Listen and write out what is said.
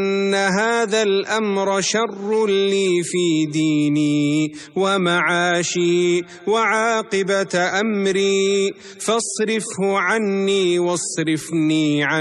أن هذا الأمر شر لي في ديني ومعاشي وعاقبة أمري، فاصرفه عني واصرفني عنه.